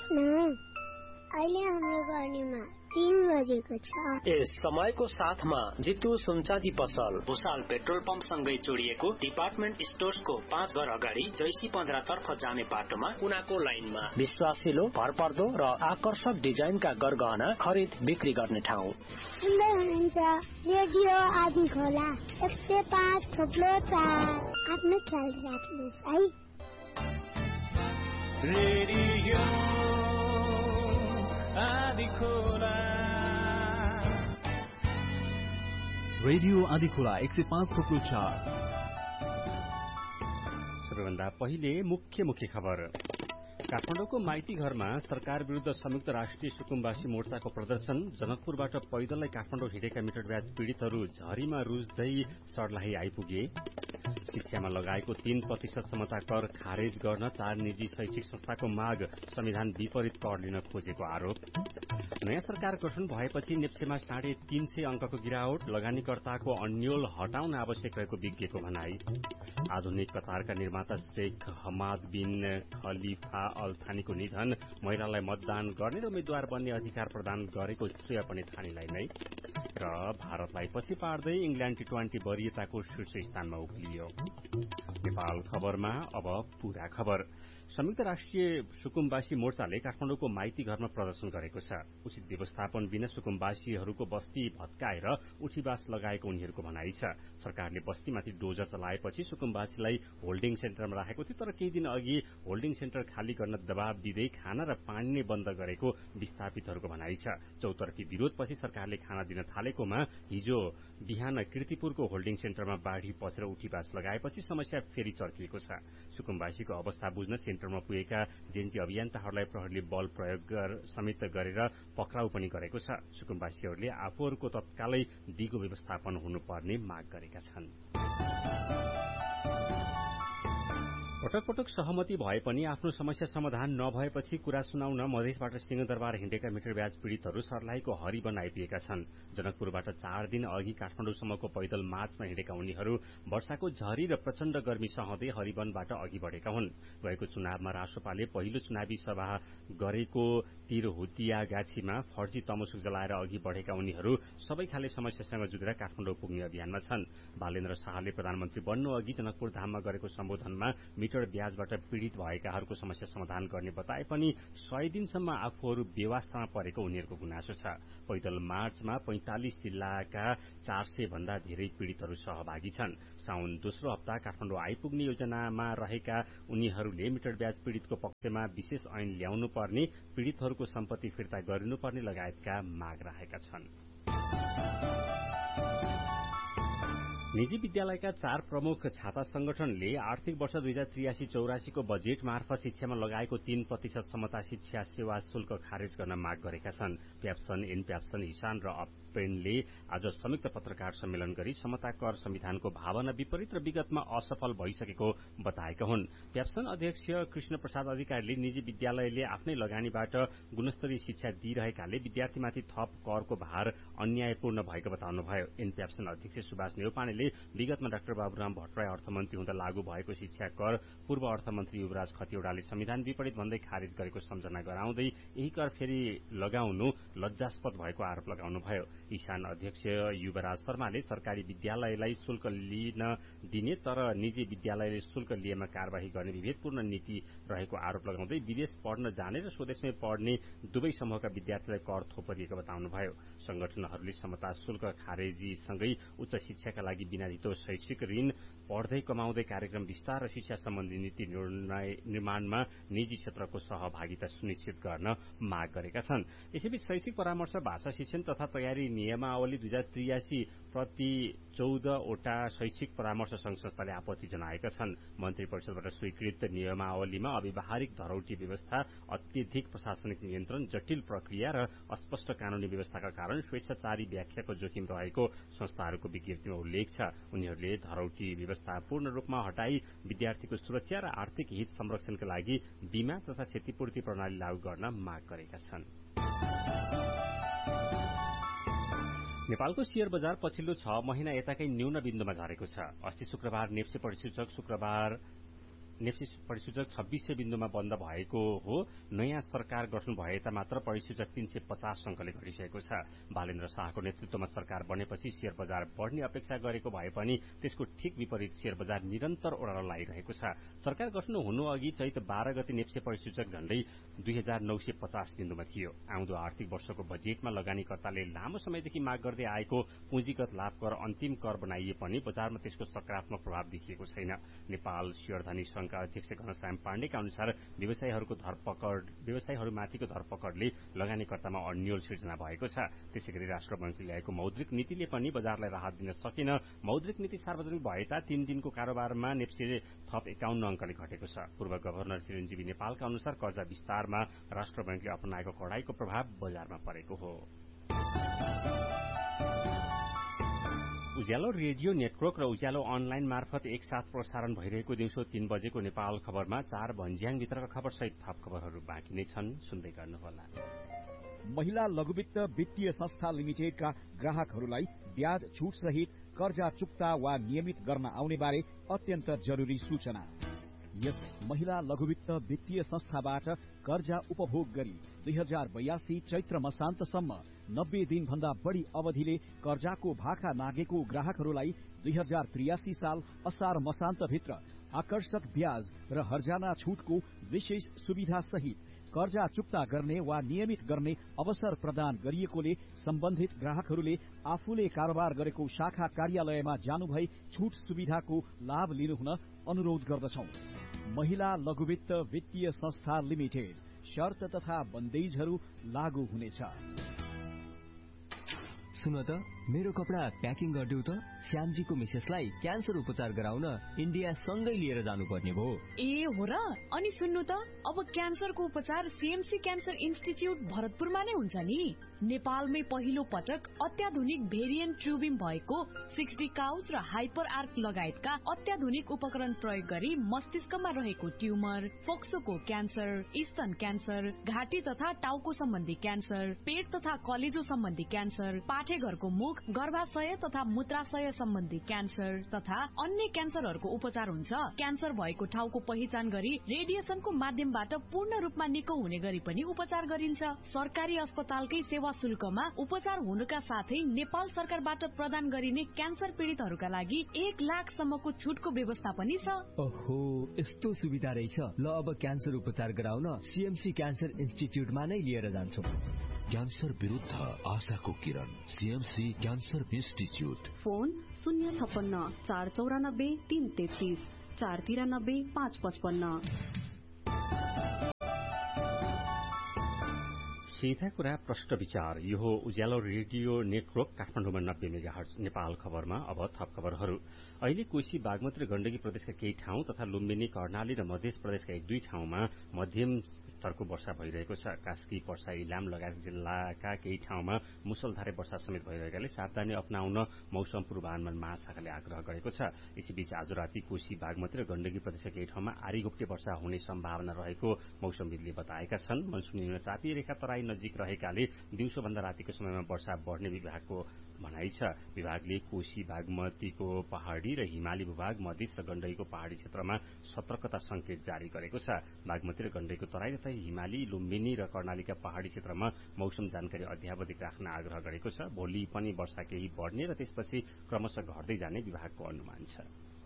अहिले हाम्रो गर्नीमा 3 बजेको छ। यस समयको साथमा जितु सुनचाँदी पसल भुसाल पेट्रोल पम्प सँगै जोडिएको डिपार्टमेन्ट स्टोर्सको 5 घर अगाडि जैसी 15 तर्फ जाने बाटोमा कुनाको लाइनमा विश्वासिलो भरपर्दो र आकर्षक डिजाइनका गरगहना खरिद बिक्री गर्ने ठाउँ। सुन्दै हुनुहुन्छ रेडियो आदि खोला 105.4। आफ्नो ख्याल राख्नुहोस् है। रेडियो आदि खोला। रेडियो आदि खोला 105.4। सबैभन्दा पहिले मुख्य खबर। काठमाडौँको माइती घरमा सरकार विरूद्ध संयुक्त राष्ट्रिय सुकुम्बासी मोर्चाको प्रदर्शन। जनकपुरबाट पैदललाई काठमाडौँ हिँडेका मिटर ब्याज पीड़ितहरू झरीमा रुच्दै सर्लाही आइपुगे। शिक्षामा लगाएको 3% समता कर खारेज गर्न 4 निजी शैक्षिक संस्थाको माग। संविधान विपरीत कर लिन खोजेको आरोप। नयाँ सरकार गठन भएपछि नेप्सेमा 350 अंकको गिरावट। लगानीकर्ताको अन्यल हटाउन आवश्यक रहेको विज्ञको भनाई। आधुनिक कतारका निर्माता शेख हमाद बिन खलिफा अल थानीको निधन। महिलालाई मतदान गर्ने र उम्मेद्वार बन्ने अधिकार प्रदान गरेको श्रेय पनि थानीलाई नै। र भारतलाई पछि पार्दै इंग्ल्याण्ड T20 वरियताको शीर्ष स्थानमा उक्लियो। नेपाल खबरमा अब पूरा खबर। संयुक्त राष्ट्रिय सुकुम्बासी मोर्चाले काठमाडौँको माइती घरमा प्रदर्शन गरेको छ। उचित व्यवस्थापन बिना सुकुम्बासीहरूको बस्ती भत्काएर उठीवास लगाएको उनीहरूको भनाइ छ। सरकारले बस्तीमाथि डोजर चलाएपछि सुकुम्बासीलाई होल्डिङ सेन्टरमा राखेको थियो, तर केही दिन अघि होल्डिङ सेन्टर खाली गर्न दबाव दिँदै खाना र पानी नै बन्द गरेको विस्थापितहरूको भनाइ छ। चौतर्फी विरोधपछि सरकारले खाना दिन थालेकोमा हिजो बिहान कीर्तिपुरको होल्डिङ सेन्टरमा बाढ़ी पसेर उठीवास लगाएपछि समस्या फेरि चर्किएको छ। सुकुम्बासीको अवस्था बुझ्न सेन्टरमा पुगेका जेएनजी अभियन्ताहरूलाई प्रहरीले बल प्रयोग समेत गरेर पक्राउ पनि गरेको छ। सुकुम्बासीहरूले आफूहरूको तत्कालै दिगो व्यवस्थापन हुनुपर्ने माग गरेका छन्। पटक पटक सहमति भए पनि आफ्नो समस्या समाधान नभएपछि कुरा सुनाउन मधेसबाट सिंहदरबार हिँडेका मिटर ब्याज पीड़ितहरू सर्लाहीको हरिवन आइपुगेका छन्। जनकपुरबाट 4 दिन अघि काठमाडौँसम्मको पैदल मार्चमा हिँडेका उनीहरू वर्षाको झरी र प्रचण्ड गर्मी सहँदै हरिवनबाट अघि बढ़ेका हुन्। गएको चुनावमा रासोपाले पहिलो चुनावी सभा गरेको तिरहुतिया गाछीमा फर्जी तमसुक जलाएर अघि बढ़ेका उनीहरू सबै खाले समस्यासँग जुधेर काठमाडौँ पुग्ने अभियानमा छन्। बालेन्द्र शाहले प्रधानमन्त्री बन्नु अघि जनकपुर धाममा गरेको सम्बोधनमा मिटर ब्याजबाट पीड़ित भएकाहरूको समस्या समाधान गर्ने बताए पनि 100 दिनसम्म आफूहरू बेवास्तामा परेको उनीहरूको गुनासो छ। पैदल मार्चमा 45 जिल्लाका 400 भन्दा धेरै पीड़ितहरू सहभागी छन्। साउन दोस्रो हप्ता काठमाडौँ आइपुग्ने योजनामा रहेका उनीहरूले मिटर ब्याज पीड़ितको पक्षमा विशेष ऐन ल्याउनु पर्ने, पीड़ितहरूको सम्पत्ति फिर्ता गरिनुपर्ने लगायतका माग राखेका छन्। निजी विद्यालयका 4 प्रमुख छाता संगठनले आर्थिक वर्ष 2083-84 को बजेट मार्फत शिक्षामा लगाएको 3% समता शिक्षा सेवा शुल्क खारेज गर्न माग गरेका छन्। प्याप्सन, एनप्याप्सन, हिसान र अपेनले आज संयुक्त पत्रकार सम्मेलन गरी समता कर संविधानको भावना विपरीत र विगतमा असफल भइसकेको बताएका हुन्। प्याप्सन अध्यक्ष कृष्ण प्रसाद अधिकारीले निजी विद्यालयले आफ्नै लगानीबाट गुणस्तरीय शिक्षा दिइरहेकाले विद्यार्थीमाथि थप करको भार अन्यायपूर्ण भएको बताउनुभयो। एनप्याप्सन अध्यक्ष सुभाष नेउपानेले विगतमा डाक्टर बाबुराम भट्टराई अर्थमन्त्री हुँदा लागू भएको शिक्षा कर पूर्व अर्थमन्त्री युवराज खतिवड़ाले संविधान विपरीत भन्दै खारेज गरेको सम्झना गराउँदै यही कर फेरि लगाउनु लज्जास्पद भएको आरोप लगाउनुभयो। ईशान अध्यक्ष युवराज शर्माले सरकारी विद्यालयलाई शुल्क लिन दिने तर निजी विद्यालयले शुल्क लिएमा कार्यवाही गर्ने विभेदपूर्ण नीति रहेको आरोप लगाउँदै विदेश पढ्न जाने र स्वदेशमै पढ्ने दुवै समूहका विद्यार्थीलाई कर थोपरिएको बताउनुभयो। संगठनहरूले समता शुल्क खारेजीसँगै उच्च शिक्षाका लागि बिना धितो शैक्षिक ऋण, पढ्दै कमाउँदै कार्यक्रम विस्तार र शिक्षा सम्बन्धी नीति निर्माणमा निजी क्षेत्रको सहभागिता सुनिश्चित गर्न माग गरेका छन्। यसैबीच शैक्षिक परामर्श, भाषा शिक्षण तथा तयारी नियमावली 2083 प्रति 14 वटा शैक्षिक परामर्श संघ संस्थाले आपत्ति जनाएका छन्। मन्त्री परिषदबाट स्वीकृत नियमावलीमा अव्यावहारिक धरौटी व्यवस्था, अत्यधिक प्रशासनिक नियन्त्रण, जटिल प्रक्रिया र अस्पष्ट कानूनी व्यवस्थाका कारण स्वेच्छाचारी व्याख्याको जोखिम रहेको संस्थाहरूको विज्ञप्तिमा उल्लेख छ। उनीहरूले धरौटी व्यवस्था पूर्ण रूपमा हटाई विद्यार्थीको सुरक्षा र आर्थिक हित संरक्षणका लागि बीमा तथा क्षतिपूर्ति प्रणाली लागू गर्न माग गरेका छन्। नेपालको शेयर बजार पछिल्लो 6 महिना यताकै न्यून बिन्दुमा झरेको छ। अस्ति शुक्रबार नेप्से परिसूचक नेप्सी परिसूचक 2600 बिन्दुमा बन्द भएको हो। नयाँ सरकार गठन भए यता मात्र परिसूचक 350 अंकले घटिसकेको छ। बालेन्द्र शाहको नेतृत्वमा सरकार बनेपछि शेयर बजार बढ्ने अपेक्षा गरेको भए पनि त्यसको ठिक विपरीत शेयर बजार निरन्तर ओह्रालो लागिरहेको छ। सरकार गठन हुनु अघि चैत 12 गते नेप्सी परिसूचक झण्डै 2950 बिन्दुमा थियो। आउँदो आर्थिक वर्षको बजेटमा लगानीकर्ताले लामो समयदेखि माग गर्दै आएको पुँजीगत लाभ कर अन्तिम कर बनाइए पनि बजारमा त्यसको सकारात्मक प्रभाव देखिएको छैन। नेपाल शेयरधनी संघका अध्यक्ष घनश्याम पाण्डेका अनुसार व्यवसायीहरूमाथिको धरपकड़ले लगानीकर्तामा अन्यल सिर्जना भएको छ। त्यसैगरी राष्ट्र बैंकले ल्याएको मौद्रिक नीतिले पनि बजारलाई राहत दिन सकेन। मौद्रिक नीति सार्वजनिक भएता 3 दिनको कारोबारमा नेप्सीले थप 51 अंकले घटेको छ। पूर्व गभर्नर चिरञ्जीवी नेपालका अनुसार कर्जा विस्तारमा राष्ट्र बैंकले अपनाएको कडाईको प्रभाव बजारमा परेको हो। उज्यालो रेडियो नेटवर्क र उज्यालो अनलाइन मार्फत एकसाथ प्रसारण भइरहेको दिउँसो 3 बजेको नेपाल खबरमा 4 भन्ज्याङ भित्रका खबर सहित थप खबरहरू बाँकी नै छन्, सुन्दै गर्नुहोला। महिला लघुवित्त वित्तीय संस्था लिमिटेडका ग्राहकहरूलाई ब्याज छुट सहित कर्जा चुक्ता वा नियमित गर्न आउने बारे अत्यन्त जरुरी सूचना। यस महिला लघुवित्त वित्तीय संस्थाबाट कर्जा उपभोग गरी 2082 चैत्र मसान्तसम्म 90 दिनभन्दा बढ़ी अवधिले कर्जाको भाका नागेको ग्राहकहरूलाई 2083 साल असार मसान्तभित्र आकर्षक ब्याज र हर्जाना छुटको विशेष सुविधा सहित कर्जा चुक्ता गर्ने वा नियमित गर्ने अवसर प्रदान गरिएकोले सम्बन्धित ग्राहकहरूले आफूले कारोबार गरेको शाखा कार्यालयमा जानुभई छुट सुविधाको लाभ लिनुहुन अनुरोध गर्दछौं। महिला लघुवित्त वित्तीय संस्था लिमिटेड, शर्त तथा बन्देजहरू लागू हुनेछ। सुन त, मेरो कपडा प्याकिङ गरिदेऊ त। श्यामजीको मिसेसलाई क्यान्सर उपचार गराउन इन्डिया सँगै लिएर जानुपर्ने भयो। ए हो र? अनि सुन्नु त, अब क्यान्सरको उपचार सीएमसी क्यान्सर इन्स्टिच्युट भरतपुरमा नै हुन्छ नि। नेपालमै पहिलो पटक अत्याधुनिक भेरिएन्ट ट्युबिङ भएको 60 काउस र हाइपर आर्क लगायतका अत्याधुनिक उपकरण प्रयोग गरी मस्तिष्कमा रहेको ट्युमर, फोक्सोको क्यान्सर, स्तन क्यान्सर, घाँटी तथा टाउको सम्बन्धी क्यान्सर, पेट तथा कलेजो सम्बन्धी क्यान्सर, पाठेघरको मुख, गर्भाशय तथा मूत्राशय सम्बन्धी क्यान्सर तथा अन्य क्यान्सरहरूको उपचार हुन्छ। क्यान्सर भएको ठाउँको पहिचान गरी रेडिएसनको माध्यमबाट पूर्ण रूपमा निको हुने गरी पनि उपचार गरिन्छ। सरकारी अस्पतालकै सेवा शुल्कमा उपचार हुनुका साथै नेपाल सरकारबाट प्रदान गरिने क्यान्सर पीड़ितहरूका लागि 1 लाखसम्मको छुटको व्यवस्था पनि छ। ओहो, यस्तो सुविधा रहेछ। ल, अब क्यान्सर उपचार गराउन सीएमसी क्यान्सर इन्स्टिच्युटमा नै लिएर जान्छु। क्यान्सर विरुद्ध आशाको किरण, सीएमसी क्यान्सर इन्स्टिच्युट। फोन 056 494 333 493 555। सीधा कुरा प्रष्ट विचार। यो हो उज्यालो रेडियो नेटवर्क काठमाडौँमा 90 मेगाहर्ज। नेपाल खबरमा अब थप खबरहरू। अहिले कोशी बागमती र गण्डकी प्रदेशका केही ठाउँ तथा लुम्बिनी, कर्णाली र मध्य प्रदेशका 1-2 ठाउँमा मध्यम स्तरको वर्षा भइरहेको छ। कास्की, पर्सा, इलाम लगायत जिल्लाका केही ठाउँमा मुसलधारे वर्षा समेत भइरहेकाले सावधानी अपनाउन मौसम पूर्वानुमान महाशाखाले आग्रह गरेको छ। यसैबीच आज राति कोशी बागमती र गण्डकी प्रदेशका केही ठाउँमा आरीघोप्टे वर्षा हुने सम्भावना रहेको मौसमविदले बताएका छन्। मनसुनी निम्नचापीय रेखा तराई नजिक रहेकाले दिउँसोभन्दा रातिको समयमा वर्षा बढ्ने विभागको भनाइ छ। विभागले कोशी बागमतीको पहाड़ी र हिमाली भूभाग, मधेस र गण्डकीको पहाड़ी क्षेत्रमा सतर्कता संकेत जारी गरेको छ। बागमती र गण्डकीको तराई तथा हिमाली, लुम्बिनी र कर्णालीका पहाड़ी क्षेत्रमा मौसम जानकारी अध्यावधिक राख्न आग्रह गरेको छ। भोलि पनि वर्षा केही बढ्ने र त्यसपछि क्रमशः घट्दै जाने विभागको अनुमान छ।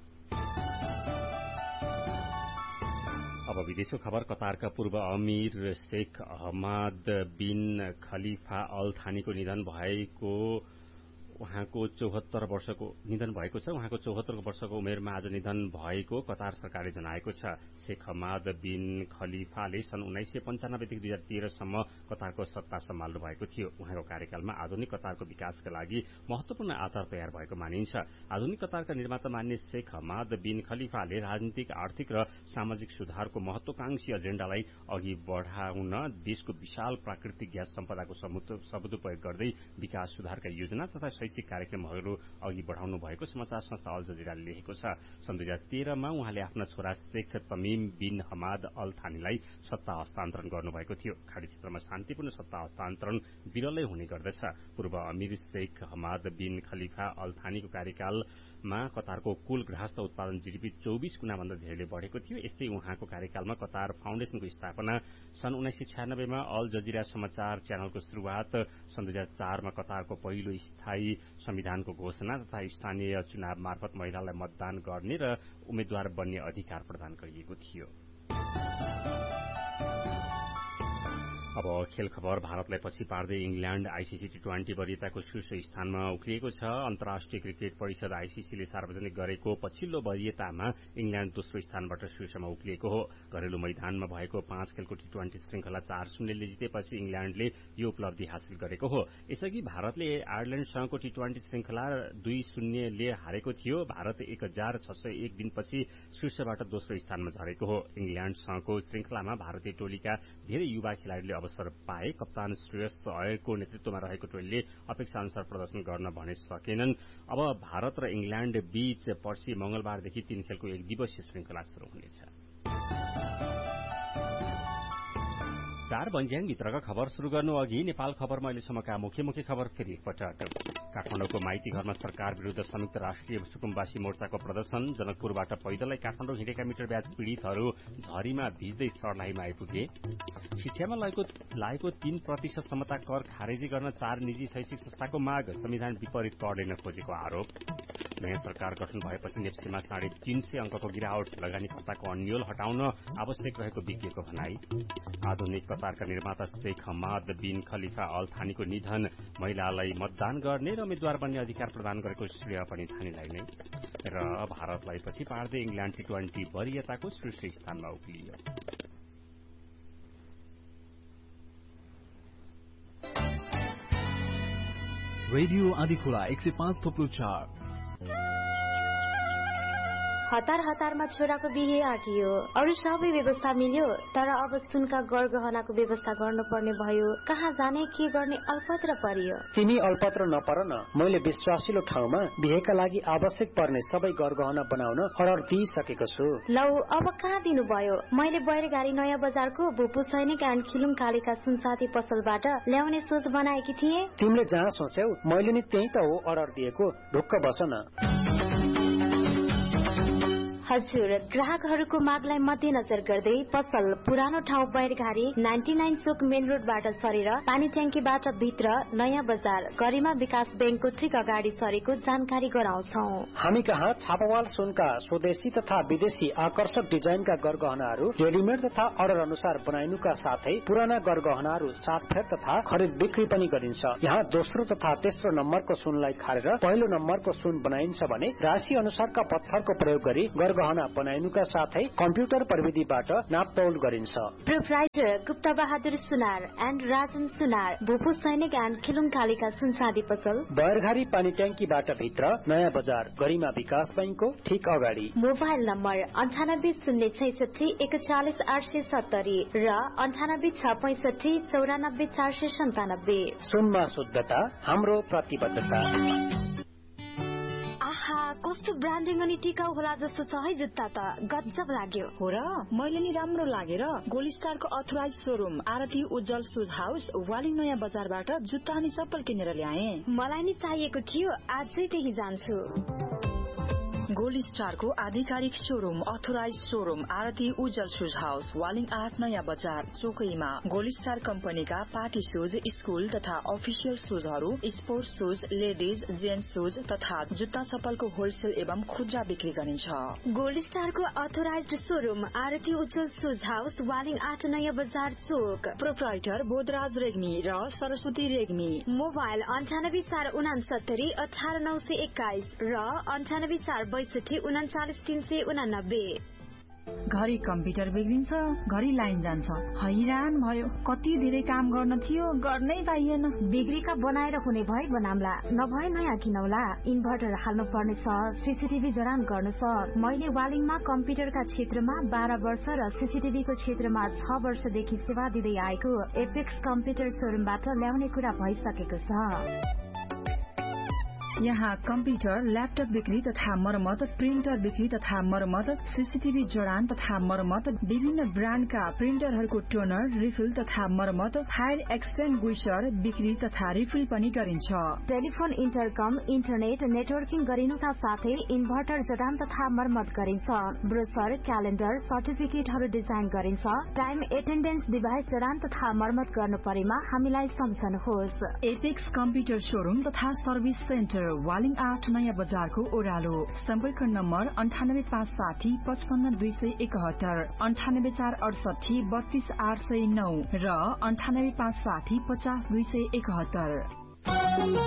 अब विदेशको खबर। कतारका पूर्व अमीर शेख अहमद बिन खलिफा अल थानीको निधन भएको उहाँको 74 वर्षको निधन भएको छ। उहाँको 74 वर्षको उमेरमा आज निधन भएको कतार सरकारले जनाएको छ। शेख हमाद बिन खलिफाले सन् 1995 देखि 2013 सम्म कतारको सत्ता सम्हाल्नु भएको थियो। उहाँको कार्यकालमा आधुनिक कतारको विकासका लागि महत्वपूर्ण आधार तयार भएको मानिन्छ। आधुनिक कतारका निर्माता मान्ने शेख हमाद बिन खलिफाले राजनीतिक, आर्थिक र सामाजिक सुधारको महत्वाकांक्षी एजेण्डालाई अघि बढ़ाउन देशको विशाल प्राकृतिक ग्यास सम्पदाको सदुपयोग गर्दै विकास सुधारका योजना तथा वाणिज्यिक कार्यक्रमहरू अघि बढाउनु भएको समाचार संस्था अल जजिराले लेखेको छ। सन् 2013मा उहाँले आफ्ना छोरा शेख तमिम बिन हमाद अल थानीलाई सत्ता हस्तान्तरण गर्नुभएको थियो। खाडी क्षेत्रमा शान्तिपूर्ण सत्ता हस्तान्तरण विरलै हुने गर्दछ। पूर्व अमीर शेख हमाद बिन खलिफा अल थानीको कार्यकालमा कतारको कुल गृहस्थ उत्पादन जीडीपी 24 गुणाभन्दा धेरैले बढ़ेको थियो। यस्तै उहाँको कार्यकालमा कतार फाउन्डेशनको स्थापना, सन् 1996 मा अल जजिरा समाचार च्यानलको शुरूआत, सन् 2004 मा कतारको पहिलो स्थायी संविधानको घोषणा तथा स्थानीय चुनाव मार्फत महिलालाई मतदान गर्ने र उम्मेद्वार बन्ने अधिकार प्रदान गरिएको थियो। अब खेल खबर। भारतलाई पछि पार्दै इंग्ल्याण्ड आईसीसी टी20 वरियताको शीर्ष स्थानमा उक्लिएको छ। अन्तर्राष्ट्रिय क्रिकेट परिषद आईसीसीले सार्वजनिक गरेको पछिल्लो वरियतामा इंग्ल्याण्ड दोस्रो स्थानबाट शीर्षमा उक्लिएको हो। घरेलु मैदानमा भएको 5 खेलको टी20 श्रृंखला 4-0 ले जितेपछि इंग्ल्याण्डले यो उपलब्धि हासिल गरेको हो। यसअघि भारतले आयरल्याण्डसँगको टी20 श्रृंखला 2-0 ले हारेको थियो। भारत 1601 दिनपछि शीर्षबाट दोस्रो स्थानमा झरेको हो। इंग्ल्याण्डसँगको श्रृंखलामा भारतीय टोलीका धेरै युवा खेलाड़ीले अवसर पाए। कप्तान श्रेयस अयरको नेतृत्वमा रहेको टोलीले अपेक्षा अनुसार प्रदर्शन गर्न भने सकेनन्। अब भारत र इंग्ल्याण्ड बीच पर्सि मंगलबारदेखि 3 खेलको एक दिवसीय श्रृंखला शुरू हुनेछ। 4 बन्ज्याङ भित्रका खबर शुरू गर्नु अघि नेपाल खबरमा अहिलेसम्मका मुख्य खबर फेरि एकपटक। काठमाडौँको माइती घरमा सरकार विरूद्ध संयुक्त राष्ट्रिय सुकुम्बासी मोर्चाको प्रदर्शन। जनकपुरबाट पैदलै काठमाडौँ हिँडेका मिटर ब्याज पीड़ितहरू झरीमा भिज्दै सर्लाहीमा आइपुगे। शिक्षामा लागेको 3% समता कर खारेजी गर्न 4 निजी शैक्षिक संस्थाको माग। संविधान विपरीत कर लिन खोजेको आरोप। नयाँ सरकार गठन भएपछि नेप्सीमा 350 अंकको गिरावट। लगानीकर्ताको अन्यल हटाउन आवश्यक रहेको विज्ञको भनाई। आधुनिक कतारका निर्माता शेख हमाद बिन खलिफा अल थानीको निधन। महिलालाई मतदान गर्ने र उम्मेद्वार बन्ने अधिकार प्रदान गरेको श्रेय पनि थानीलाई नै। र भारतलाई पछि पार्दै इंग्ल्याण्ड टी20 वरियताको शीर्ष स्थानमा उक्लियो। रेडियो आँधीखोला 105.4। हतारमा छोराको बिहे आँटियो। अरू सबै व्यवस्था मिल्यो, तर अब सुनका गरगहनाको व्यवस्था गर्नुपर्ने भयो। कहाँ जाने, के गर्ने अल्पत्र परियो। तिमी अल्पत्र नपर न। मैले विश्वासिलो ठाउँमा बिहेका लागि आवश्यक पर्ने सबै गरगहना बनाउन अर्डर दिइसकेको छु। लौ, अब कहाँ दिनुभयो? मैले बैरगाडी नयाँ बजारको भूपू सैनिक एन्ड खिलुङ कालीका सुनसाथी पसलबाट ल्याउने सोच बनाएकी थिए। तिमीले जहाँ सोच्यौ मैले नि त्यही त हो अर्डर दिएको। ढुक्क बस न। हजुर, ग्राहकहरूको मागलाई मध्यनजर गर्दै पसल पुरानो ठाउँ बैरघारी 99 चोक मेन रोडबाट सरेर पानी ट्याङ्कीबाट भित्र नयाँ बजार गरिमा विकास बैंकको ठिक अगाडि सरेको जानकारी गराउँछौं। हामी कहाँ छापावाल सुनका स्वदेशी तथा विदेशी आकर्षक डिजाइनका गरगहनाहरू रेडीमेड तथा अर्डर अनुसार बनाइनुका साथै पुराना गरगहनाहरू साटफेर तथा खरिद बिक्री पनि गरिन्छ। यहाँ दोस्रो तथा तेस्रो नम्बरको सुनलाई खारेर पहिलो नम्बरको सुन बनाइन्छ भने राशि अनुसारका पत्थरको प्रयोग गरी गहना बनाइनुका साथै कम्प्युटर प्रविधिबाट नापतौल गरिन्छ। Proprietor Gupta Bahadur Sunar and Rajan सुनार, भूपू सैनिक एन्ड खिलुङ कालीका सुनसादी पसल बैरघारी पानी ट्याङ्कीबाट भित्र नयाँ बजार गरिमा विकास बैंकको ठिक अगाडि। मोबाइल नम्बर 9806614870 र 9865494497। सुनमा शुद्धता हाम्रो प्रतिबद्धता। आहा, कस्तो ब्रान्डिङ अनि टिकाउ होला जस्तो छ है जुत्ता त। गजब लाग्यो। हो र, मैले नि राम्रो लागेर गोल्ड स्टारको अथोराइज शोरूम आरती उज्जवल सुज हाउस वालिङ नयाँ बजारबाट जुत्ता अनि चप्पल किनेर ल्याए। मलाई नि चाहिएको थियो, आजै त्यही जान्छु। गोल्ड स्टारको आधिकारिक शोरूम अथोराइज शोरूम आरती उज्जवल सुज हाउस वालिङ 8 नयाँ बजार चोकैमा। गोल्ड स्टार कम्पनीका पार्टी सुज, स्कूल तथा अफिसियल सुजहरू, sports shoes, ladies gents shoes तथा जुत्ता चप्पलको होलसेल एवं खुद्रा बिक्री गरिन्छ। गोल्ड स्टारको अथोराइज शोरूम आरती उज्जवल सुज हाउस वालिङ 8 नयाँ बजार चोक। प्रोप्राइटर बोधराज रेग्मी र सरस्वती रेग्मी। मोबाइल 984798 र 9843699389। घरि कम्प्युटर बिग्रिन्छ, घरि लाइन जान्छ। हैरान भयो, कति धेरै काम गर्न थियो, गर्नै पाइएन। बिग्रीका बनाएर हुने भए बनाम्ला, नभए नयाँ किनौला। इन्भर्टर हाल्नु पर्नेछ, सीसीटीभी जडान गर्नु छ। मैले वालिङमा कम्प्युटरका क्षेत्रमा 12 वर्ष र सीसीटीभीको क्षेत्रमा 6 वर्षदेखि सेवा दिँदै आएको एपेक्स कम्प्युटर शोरूमबाट ल्याउने कुरा भइसकेको छ। यहाँ कम्प्युटर, ल्यापटप बिक्री तथा मरम्मत, प्रिन्टर बिक्री तथा मरम्मत, सीसीटीभी जडान तथा मरम्मत, विभिन्न ब्रान्डका प्रिन्टरहरूको टोनर, रिफिल तथा मरम्मत, फायर एक्सटिंग्विशर बिक्री तथा रिफिल पनि गरिन्छ। टेलिफोन, इन्टरकम, इन्टरनेट नेटवर्किङ गरिनुका साथै इन्भर्टर जडान तथा मरम्मत गरिन्छ। ब्रोशर, क्यालेन्डर, सर्टिफिकेटहरू डिजाइन गरिन्छ। टाइम एटेन्डेन्स डिभाइस जडान तथा मरम्मत गर्नु परेमा हामीलाई सम्झनुहोस्। एपेक्स कम्प्युटर शोरूम तथा सर्भिस सेन्टर, वालिङ 8 नयाँ बजारको ओह्रालो। सम्पर्क नम्बर 9856 55271, 98468 32809 र 98560 50271।